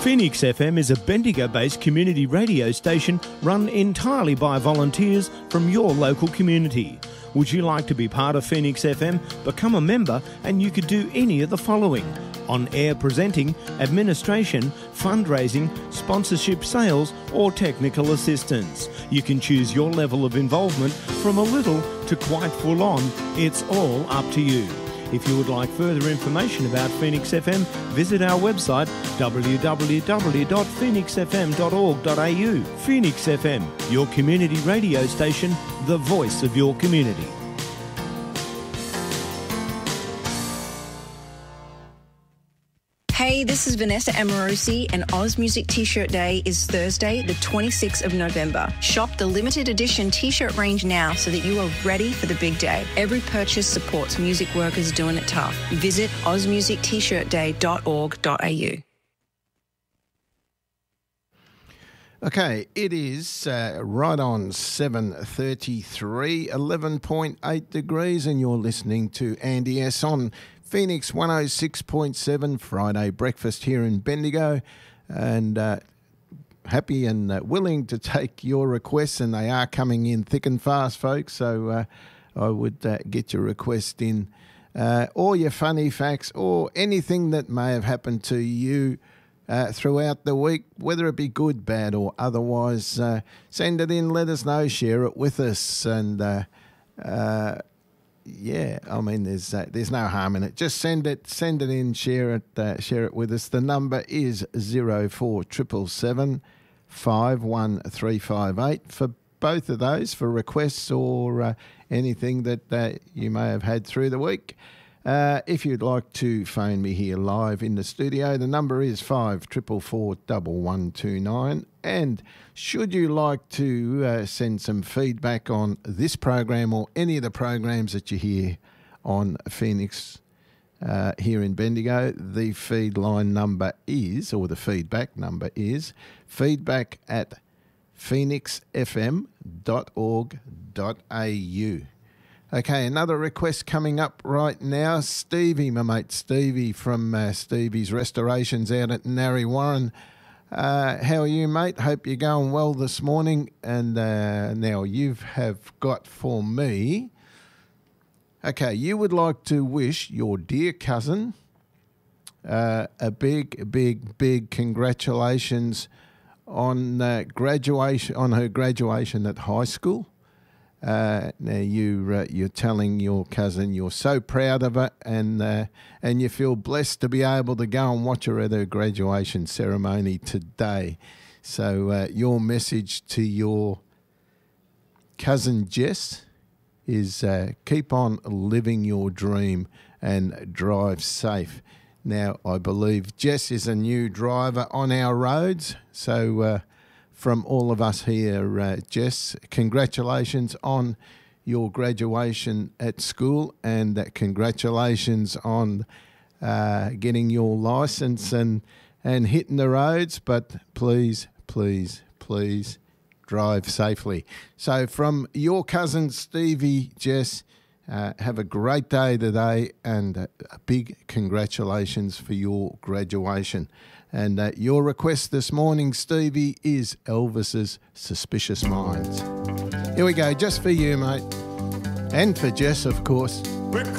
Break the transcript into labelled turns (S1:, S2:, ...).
S1: Phoenix FM is a Bendigo-based community radio station run entirely by volunteers from your local community. Would you like to be part of Phoenix FM? Become a member and you could do any of the following: on-air presenting, administration, fundraising, sponsorship, sales or technical assistance. You can choose your level of involvement from a little to quite full on. It's all up to you. If you would like further information about Phoenix FM, visit our website www.phoenixfm.org.au. Phoenix FM, your community radio station, the voice of your community.
S2: Hey, this is Vanessa Amorosi, and Oz Music T-shirt Day is Thursday, the 26th of November. Shop the limited edition T-shirt range now so that you are ready for the big day. Every purchase supports music workers doing it tough. Visit ozmusictshirtday.org.au.
S3: Okay, it is right on 7:33, 11.8 degrees, and you're listening to Andy S. on Phoenix 106.7 Friday breakfast here in Bendigo, and happy and willing to take your requests, and they are coming in thick and fast, folks, so I would get your request in, or your funny facts, or anything that may have happened to you throughout the week, whether it be good, bad or otherwise. Send it in, let us know, share it with us, and yeah, I mean, there's no harm in it. Just send it in, share it with us. The number is 0477 51358 for both of those, for requests or anything that you may have had through the week. If you'd like to phone me here live in the studio, the number is 5444 1129. And should you like to send some feedback on this program or any of the programs that you hear on Phoenix here in Bendigo, the feed line number is, or the feedback number is, feedback@phoenixfm.org.au. Okay, another request coming up right now. Stevie, my mate Stevie from Stevie's Restorations out at Narre Warren. How are you, mate? Hope you're going well this morning. And now you have got for me, okay, you would like to wish your dear cousin a big congratulations on graduation, on her graduation at high school. Now you're telling your cousin you're so proud of her, and you feel blessed to be able to go and watch her at her graduation ceremony today. So your message to your cousin Jess is keep on living your dream and drive safe. Now I believe Jess is a new driver on our roads, so from all of us here, Jess, congratulations on your graduation at school, and congratulations on getting your licence and hitting the roads. But please drive safely. So from your cousin Stevie, Jess, have a great day today, and a big congratulations for your graduation. And your request this morning, Stevie, is Elvis's Suspicious Minds. Here we go, just for you, mate. And for Jess, of course.